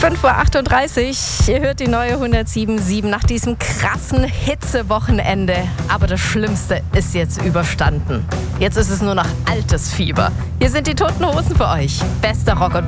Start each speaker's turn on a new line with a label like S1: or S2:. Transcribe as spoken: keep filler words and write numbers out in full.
S1: fünf Uhr achtunddreißig, ihr hört die neue hundertsieben Komma sieben nach diesem krassen Hitzewochenende. Aber das Schlimmste ist jetzt überstanden. Jetzt ist es nur noch altes Fieber. Hier sind die Toten Hosen für euch. Bester Rock und